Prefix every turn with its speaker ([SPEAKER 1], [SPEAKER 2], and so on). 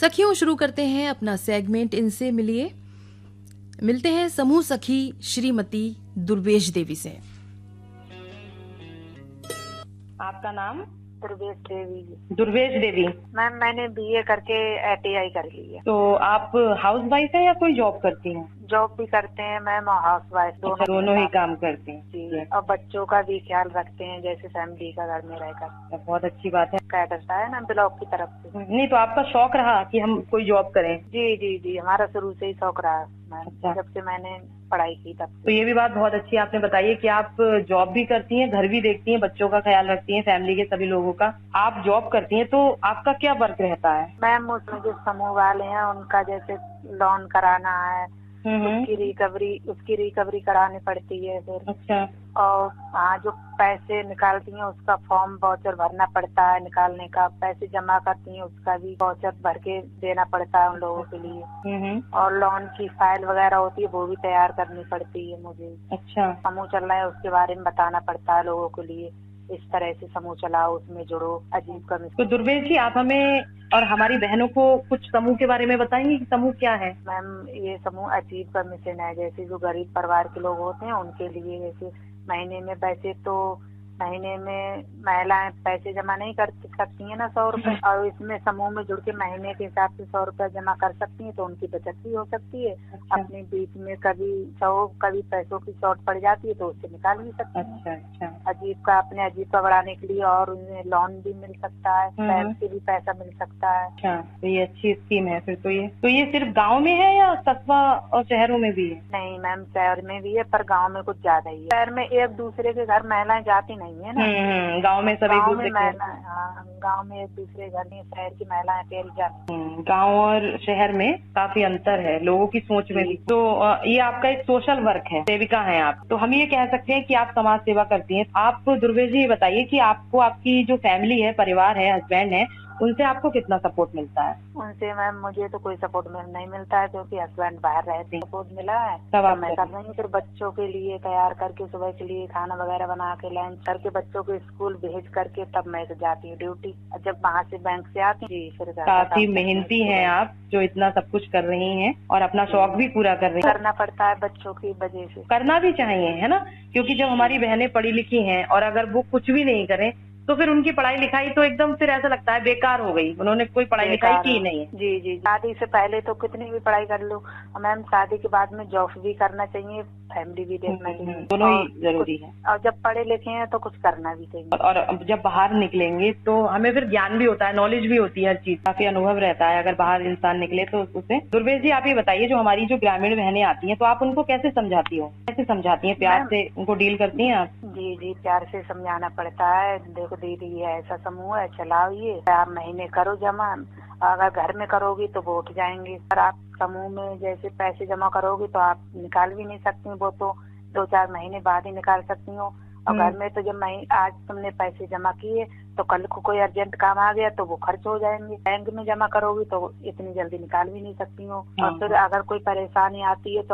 [SPEAKER 1] सखियों, शुरू करते हैं अपना सेगमेंट इनसे मिलिए। मिलते हैं समूह सखी श्रीमती दुर्वेश देवी से।
[SPEAKER 2] आपका नाम?
[SPEAKER 3] दुर्वेश देवी।
[SPEAKER 2] दुर्वेश देवी।
[SPEAKER 3] मैम मैंने बीए करके ITI कर ली है।
[SPEAKER 2] तो आप हाउस वाइफ है या कोई जॉब करती हैं?
[SPEAKER 3] जॉब भी करते हैं मैम और हाउस वाइफ
[SPEAKER 2] दोनों ही काम करते हैं
[SPEAKER 3] जी। और बच्चों का भी ख्याल रखते हैं, जैसे फैमिली का घर में रहकर।
[SPEAKER 2] बहुत अच्छी बात है।
[SPEAKER 3] कैडर है ना ब्लॉक की तरफ से।
[SPEAKER 2] नहीं तो आपका शौक रहा कि हम कोई जॉब करें?
[SPEAKER 3] जी जी जी, हमारा शुरू से ही शौक रहा मैम।
[SPEAKER 2] अच्छा।
[SPEAKER 3] जब से मैंने पढ़ाई की तब से।
[SPEAKER 2] तो ये भी बात बहुत अच्छी आपने बताई है कि आप जॉब भी करती हैं, घर भी देखती हैं, बच्चों का ख्याल रखती हैं, फैमिली के सभी लोगों का। आप जॉब करती हैं तो आपका क्या वर्क रहता है?
[SPEAKER 3] मैम उसमें जो समूह वाले हैं उनका जैसे लोन कराना है, उसकी रिकवरी करानी पड़ती है फिर।
[SPEAKER 2] अच्छा।
[SPEAKER 3] और हाँ, जो पैसे निकालती हैं उसका फॉर्म वाउचर भरना पड़ता है, निकालने का। पैसे जमा करती हैं उसका भी वाउचर भर के देना पड़ता है उन लोगों के लिए। और लोन की फाइल वगैरह होती है वो भी तैयार करनी पड़ती है मुझे।
[SPEAKER 2] अच्छा।
[SPEAKER 3] समूह चल रहा है उसके बारे में बताना पड़ता है लोगों के लिए, इस तरह से समूह चलाओ, उसमें जुड़ो, अजीब का
[SPEAKER 2] तो दुर्वेश जी, आप हमें और हमारी बहनों को कुछ समूह के बारे में बताएंगे कि समूह क्या है?
[SPEAKER 3] मैम ये समूह अजीब का मिशन है। जैसे जो गरीब परिवार के लोग होते हैं उनके लिए, जैसे महीने में, वैसे तो महीने में महिलाएं पैसे जमा नहीं कर सकती है ना 100 रुपए, और इसमें समूह में जुड़ के महीने के हिसाब से 100 रुपए जमा कर सकती है, तो उनकी बचत भी हो सकती है।
[SPEAKER 2] अच्छा।
[SPEAKER 3] अपने बीच में कभी 100 कभी पैसों की शॉर्ट पड़ जाती है तो उससे निकाल भी सकती है।
[SPEAKER 2] अच्छा अच्छा।
[SPEAKER 3] अपने अजीब का बढ़ाने के लिए, और उन्हें लोन भी मिल सकता है, बैंक से भी पैसा मिल सकता है।
[SPEAKER 2] अच्छा, तो ये अच्छी स्कीम है फिर। तो ये सिर्फ गांव में है या कस्बा और शहरों में भी है?
[SPEAKER 3] नहीं मैम, शहर में भी है पर गांव में कुछ ज्यादा ही है। शहर में एक दूसरे के घर महिलाएं जाती नहीं है ना।
[SPEAKER 2] गांव में सभी
[SPEAKER 3] गांव में महिलाएं, हाँ, गांव में एक दूसरे घर में, शहर की महिलाएं अकेली जाती।
[SPEAKER 2] गांव और शहर में काफी अंतर है लोगों की सोच में भी। तो ये आपका एक सोशल वर्क है, सेविका हैं आप। तो हम ये कह सकते हैं कि आप समाज सेवा करती हैं। आप दुर्वेश जी बताइए कि आपको आपकी जो फैमिली है, परिवार है, हस्बैंड है, उनसे आपको कितना सपोर्ट मिलता है?
[SPEAKER 3] उनसे मैम मुझे तो कोई सपोर्ट नहीं मिलता है, क्योंकि हस्बैंड बाहर रहते हैं। सपोर्ट मिला है
[SPEAKER 2] तब आप
[SPEAKER 3] मैं कर रही हूँ। फिर बच्चों के लिए तैयार करके, सुबह के लिए खाना वगैरह बना के, लंच करके, बच्चों को स्कूल भेज करके तब मैं तो जाती हूँ ड्यूटी। जब वहाँ से बैंक से आती हूँ फिर
[SPEAKER 2] काफी मेहनती हैं आप, जो इतना सब कुछ कर रही हैं और अपना शौक भी पूरा कर रही हैं।
[SPEAKER 3] करना पड़ता है बच्चों की वजह से।
[SPEAKER 2] करना भी चाहिए, है ना? क्योंकि जब हमारी बहनें पढ़ी लिखी हैं और अगर वो कुछ भी नहीं करें तो फिर उनकी पढ़ाई लिखाई तो एकदम फिर ऐसा लगता है बेकार हो गई, उन्होंने कोई पढ़ाई लिखाई की नहीं है।
[SPEAKER 3] जी जी, शादी से पहले तो कितनी भी पढ़ाई कर लो, मैम शादी के बाद में जॉब भी करना चाहिए, फैमिली भी देखना चाहिए,
[SPEAKER 2] दोनों ही जरूरी है।
[SPEAKER 3] और जब पढ़े लिखे हैं तो कुछ करना भी चाहिए।
[SPEAKER 2] और जब बाहर निकलेंगे तो हमें फिर ज्ञान भी होता है, नॉलेज भी होती है, हर चीज काफी अनुभव रहता है अगर बाहर इंसान निकले तो उसे। दुर्वेश जी, आप ये बताइए, जो हमारी जो ग्रामीण बहनें आती हैं तो आप उनको कैसे समझाती हो? कैसे समझाती हैं? प्यार से उनको डील करती हैं आप?
[SPEAKER 3] जी जी, प्यार से समझाना पड़ता है। देखो दीदी, ये ऐसा समूह है, चलाओ, ये आप महीने करो जमा, अगर घर में करोगी तो वो उठ जाएंगे। अगर आप समूह में जैसे पैसे जमा करोगी तो आप निकाल भी नहीं सकती, वो तो 2-4 महीने बाद ही निकाल सकती हो। और घर में तो जब आज तुमने पैसे जमा किए तो कल को कोई अर्जेंट काम आ गया तो वो खर्च हो जाएंगे। बैंक में जमा करोगी तो इतनी जल्दी निकाल भी नहीं सकती हो। और फिर अगर कोई परेशानी आती है तो